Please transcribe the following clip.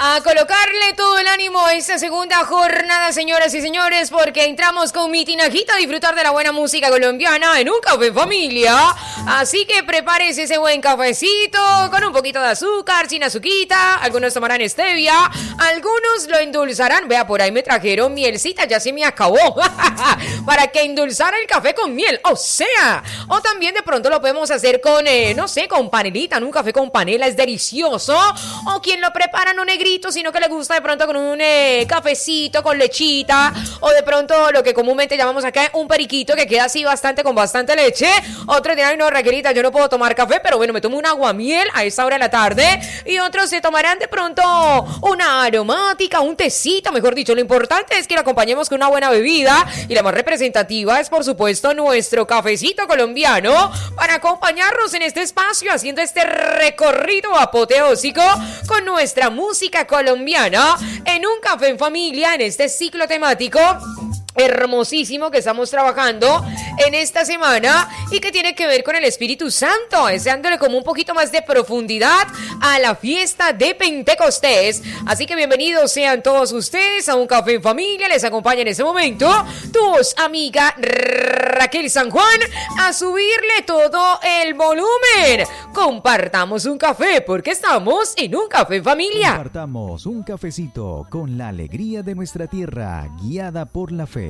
A colocarle todo el ánimo a esta segunda jornada, señoras y señores, porque entramos con mi tinajita a disfrutar de la buena música colombiana en un café en familia. Así que prepárese ese buen cafecito con un poquito de azúcar, sin azuquita. Algunos tomarán stevia, algunos lo endulzarán. Vea, por ahí me trajeron mielcita, ya se me acabó. Para que endulzara el café con miel, o también de pronto lo podemos hacer con, no sé, con panelita, en un café con panela, es delicioso. O quien lo prepara no negrito, sino que le gusta de pronto con un cafecito con lechita, o de pronto lo que comúnmente llamamos acá un periquito, que queda así bastante con bastante leche. Otros dirán, ay no, Raquelita, yo no puedo tomar café, pero bueno, me tomo un aguamiel a esa hora de la tarde. Y otros se tomarán de pronto una aromática, un tecito, mejor dicho. Lo importante es que lo acompañemos con una buena bebida, y la más representativa es por supuesto nuestro cafecito colombiano, para acompañarnos en este espacio haciendo este recorrido apoteósico con nuestra música colombiana en un café en familia, en este ciclo temático hermosísimo que estamos trabajando en esta semana y que tiene que ver con el Espíritu Santo, dándole como un poquito más de profundidad a la fiesta de Pentecostés. Así que bienvenidos sean todos ustedes a un café en familia. Les acompaña en este momento tu voz amiga Raquel San Juan, a subirle todo el volumen. Compartamos un café porque estamos en un café en familia. Compartamos un cafecito con la alegría de nuestra tierra, guiada por la fe.